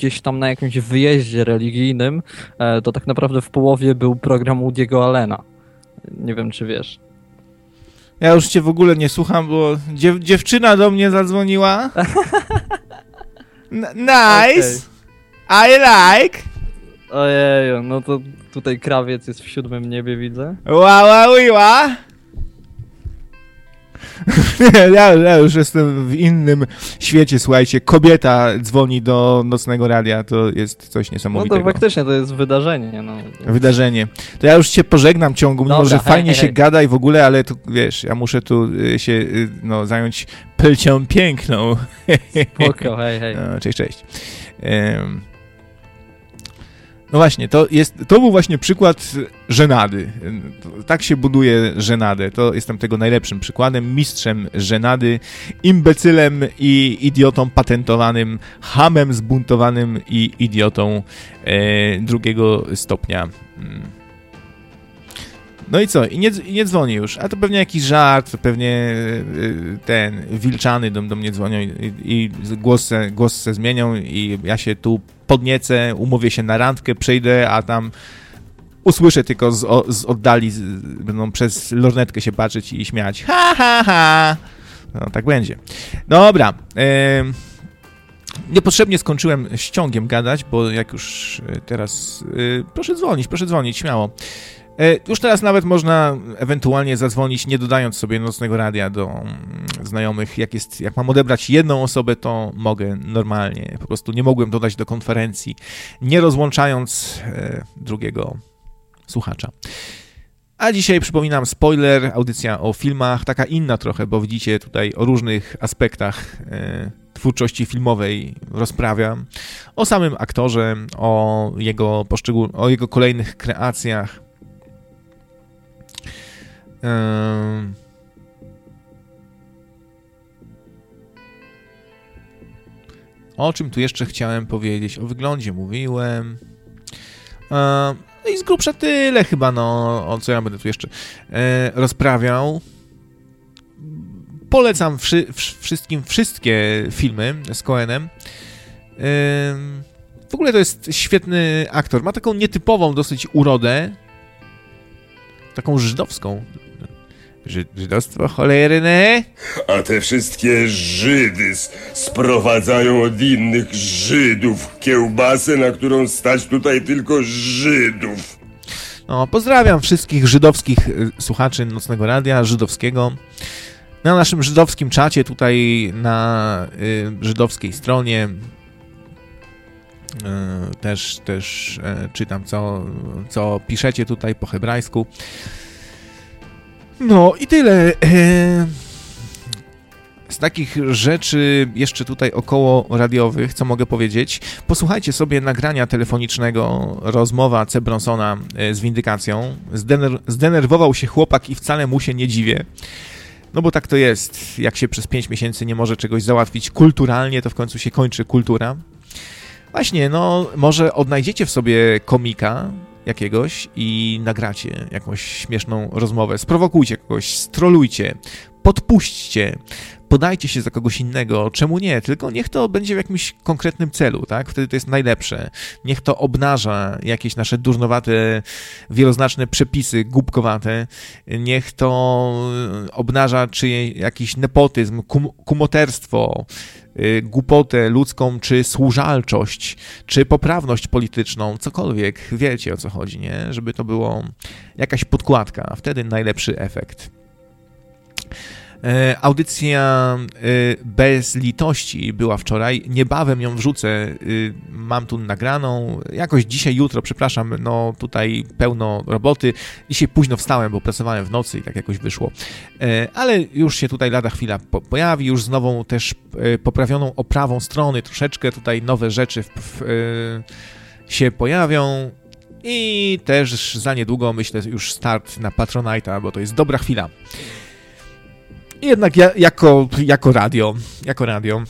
gdzieś tam na jakimś wyjeździe religijnym, to tak naprawdę w połowie był program Woody'ego Allena. Nie wiem, czy wiesz. Ja już cię w ogóle nie słucham, bo dziewczyna do mnie zadzwoniła. Nice! Okay. I like! Ojeju, no to tutaj krawiec jest w 7. niebie, widzę. Ła. Ja już jestem w innym świecie, słuchajcie. Kobieta dzwoni do nocnego radia, to jest coś niesamowitego. No to faktycznie to jest wydarzenie. No. Wydarzenie. To ja już cię pożegnam ciągu, mimo że fajnie się gada i w ogóle, ale tu, wiesz, ja muszę tu się zająć płcią piękną. Spoko, hej. No, cześć. No właśnie, to był właśnie przykład żenady. Tak się buduje żenadę. To jestem tego najlepszym przykładem, mistrzem żenady, imbecylem i idiotą patentowanym, chamem zbuntowanym i idiotą drugiego stopnia. No i co? I nie dzwoni już. A to pewnie jakiś żart, pewnie ten Wilczany do mnie dzwonią i głos se zmienią i ja się tu podniecę, umówię się na randkę, przejdę, a tam usłyszę tylko z oddali, będą przez lornetkę się patrzeć i śmiać. Ha. No tak będzie. Dobra. Niepotrzebnie skończyłem z ciągiem gadać, bo jak już teraz... Proszę dzwonić, śmiało. Już teraz nawet można ewentualnie zadzwonić, nie dodając sobie nocnego radia do znajomych. Jak mam odebrać jedną osobę, to mogę normalnie. Po prostu nie mogłem dodać do konferencji, nie rozłączając drugiego słuchacza. A dzisiaj przypominam, spoiler, audycja o filmach, taka inna trochę, bo widzicie tutaj o różnych aspektach twórczości filmowej rozprawiam. O samym aktorze, o jego kolejnych kreacjach. O czym tu jeszcze chciałem powiedzieć? O wyglądzie mówiłem. No i z grubsza tyle chyba, o co ja będę tu jeszcze rozprawiał. Polecam wszystkim wszystkie filmy z Coenem. W ogóle to jest świetny aktor. Ma taką nietypową dosyć urodę. Taką żydowską. Żydostwo cholerne. A te wszystkie Żydy sprowadzają od innych Żydów kiełbasę, na którą stać tutaj tylko Żydów. No, pozdrawiam wszystkich żydowskich słuchaczy Nocnego Radia, żydowskiego. Na naszym żydowskim czacie, tutaj na żydowskiej stronie też czytam, co piszecie tutaj po hebrajsku. No i tyle. Z takich rzeczy jeszcze tutaj około radiowych, co mogę powiedzieć, posłuchajcie sobie nagrania telefonicznego, rozmowa C. Bronsona z Windykacją. Zdenerwował się chłopak i wcale mu się nie dziwię. No bo tak to jest, jak się przez 5 miesięcy nie może czegoś załatwić kulturalnie, to w końcu się kończy kultura. Właśnie, może odnajdziecie w sobie komika jakiegoś i nagracie jakąś śmieszną rozmowę, sprowokujcie kogoś, strolujcie, podpuśćcie, podajcie się za kogoś innego, czemu nie, tylko niech to będzie w jakimś konkretnym celu, tak? Wtedy to jest najlepsze. Niech to obnaża jakieś nasze durnowate, wieloznaczne przepisy, głupkowate, niech to obnaża jakiś nepotyzm, kumoterstwo, głupotę ludzką, czy służalczość, czy poprawność polityczną, cokolwiek, wiecie o co chodzi, nie? Żeby to było jakaś podkładka, wtedy najlepszy efekt. Audycja bez litości była wczoraj, niebawem ją wrzucę, mam tu nagraną, jakoś dzisiaj, jutro, przepraszam, tutaj pełno roboty, dzisiaj późno wstałem, bo pracowałem w nocy i tak jakoś wyszło, ale już się tutaj lada chwila pojawi, już z nową też poprawioną oprawą strony, troszeczkę tutaj nowe rzeczy się pojawią i też za niedługo, myślę, już start na Patronite'a, bo to jest dobra chwila. I jednak jako radio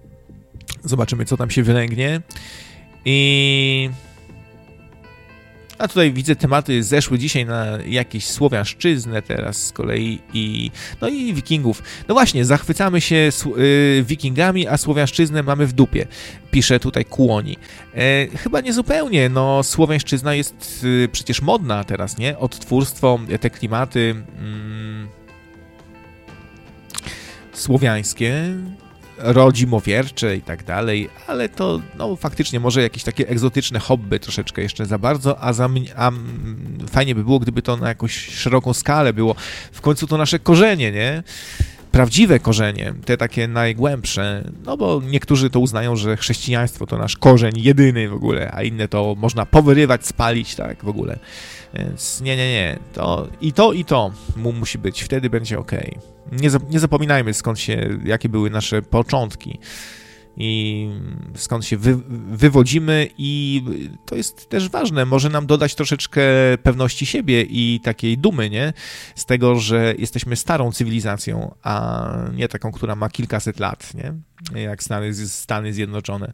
zobaczymy, co tam się wylęgnie. I A tutaj widzę, tematy zeszły dzisiaj na jakieś słowiańszczyznę teraz z kolei i wikingów. No właśnie, zachwycamy się wikingami, a słowiańszczyznę mamy w dupie. Pisze tutaj Kłoni. Chyba niezupełnie, no słowiańszczyzna jest przecież modna teraz, nie? Odtwórstwo, te klimaty słowiańskie, rodzimowiercze i tak dalej, ale to no faktycznie może jakieś takie egzotyczne hobby troszeczkę jeszcze za bardzo, a fajnie by było, gdyby to na jakąś szeroką skalę było. W końcu to nasze korzenie, nie? Prawdziwe korzenie, te takie najgłębsze, no bo niektórzy to uznają, że chrześcijaństwo to nasz korzeń jedyny w ogóle, a inne to można powyrywać, spalić, tak w ogóle. Więc nie, to musi być, wtedy będzie okej. Nie zapominajmy jakie były nasze początki i skąd się wywodzimy i to jest też ważne, może nam dodać troszeczkę pewności siebie i takiej dumy, nie? Z tego, że jesteśmy starą cywilizacją, a nie taką, która ma kilkaset lat, nie? Jak Stany Zjednoczone.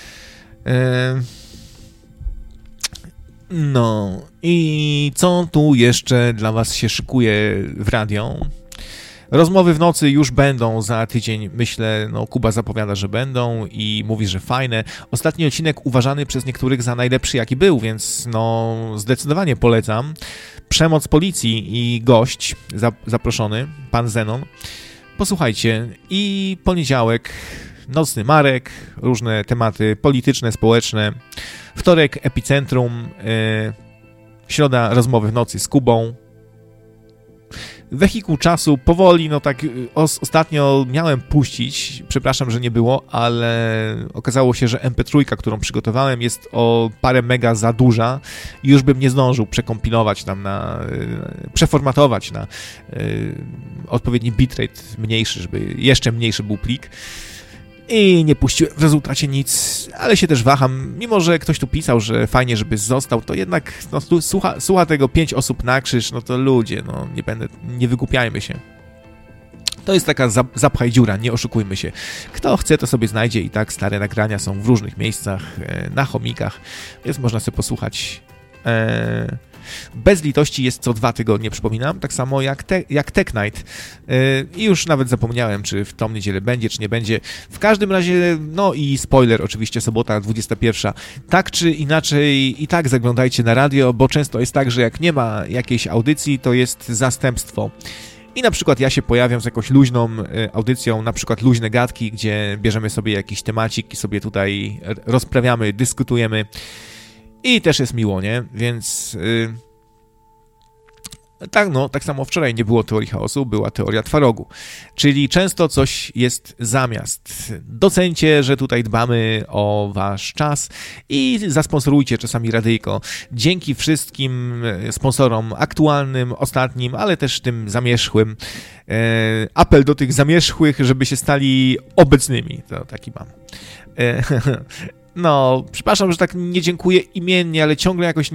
No i co tu jeszcze dla was się szykuje w radio? Rozmowy w nocy już będą za tydzień, myślę, no Kuba zapowiada, że będą i mówi, że fajne. Ostatni odcinek uważany przez niektórych za najlepszy, jaki był, więc no zdecydowanie polecam. Przemoc policji i gość zaproszony, pan Zenon. Posłuchajcie. I poniedziałek, Nocny Marek, różne tematy polityczne, społeczne. Wtorek, Epicentrum. Środa, rozmowy w nocy z Kubą. Wehikuł czasu, powoli, no tak ostatnio miałem puścić, przepraszam, że nie było, ale okazało się, że MP3, którą przygotowałem, jest o parę mega za duża i już bym nie zdążył przekompilować tam przeformatować na odpowiedni bitrate mniejszy, żeby jeszcze mniejszy był plik. I nie puściłem w rezultacie nic, ale się też waham. Mimo że ktoś tu pisał, że fajnie, żeby został, to jednak no, słucha tego 5 osób na krzyż, no to ludzie, no nie wygłupiajmy się. To jest taka zapchaj dziura, nie oszukujmy się. Kto chce, to sobie znajdzie i tak stare nagrania są w różnych miejscach, na chomikach, więc można sobie posłuchać. Bez litości jest co 2 tygodnie, przypominam, tak samo jak Tech Night. I już nawet zapomniałem, czy w tą niedzielę będzie, czy nie będzie. W każdym razie, no i spoiler, oczywiście sobota 21. Tak czy inaczej i tak zaglądajcie na radio, bo często jest tak, że jak nie ma jakiejś audycji, to jest zastępstwo. I na przykład ja się pojawiam z jakąś luźną audycją, na przykład Luźne Gadki, gdzie bierzemy sobie jakiś temacik i sobie tutaj rozprawiamy, dyskutujemy. I też jest miło, nie? Więc tak samo wczoraj nie było teorii chaosu, była teoria twarogu. Czyli często coś jest zamiast. Docencie, że tutaj dbamy o wasz czas i zasponsorujcie czasami radyjko. Dzięki wszystkim sponsorom aktualnym, ostatnim, ale też tym zamierzchłym. Apel do tych zamierzchłych, żeby się stali obecnymi. To taki mam. No, przepraszam, że tak nie dziękuję imiennie, ale ciągle jakoś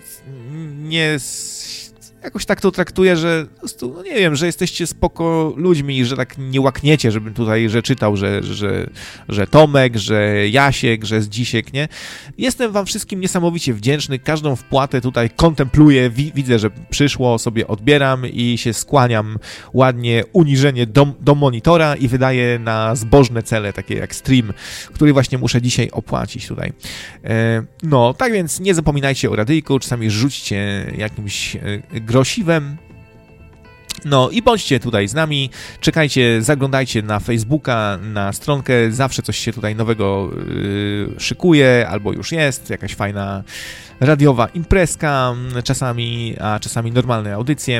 jakoś tak to traktuję, że po prostu, no nie wiem, że jesteście spoko ludźmi i że tak nie łakniecie, żebym tutaj czytał, że Tomek, że Jasiek, że Zdzisiek, nie? Jestem wam wszystkim niesamowicie wdzięczny, każdą wpłatę tutaj kontempluję, widzę, że przyszło, sobie odbieram i się skłaniam ładnie, uniżenie do monitora i wydaję na zbożne cele, takie jak stream, który właśnie muszę dzisiaj opłacić tutaj. No, tak więc nie zapominajcie o radyjku, czasami rzućcie jakimś grosiwem. No i bądźcie tutaj z nami, czekajcie, zaglądajcie na Facebooka, na stronkę, zawsze coś się tutaj nowego szykuje, albo już jest, jakaś fajna radiowa imprezka czasami, a czasami normalne audycje.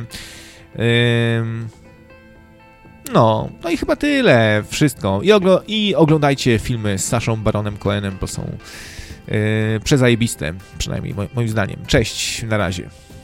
No i chyba tyle, wszystko. I oglądajcie filmy z Saszą Baronem Cohenem, bo są przezajebiste, przynajmniej moim zdaniem. Cześć, na razie.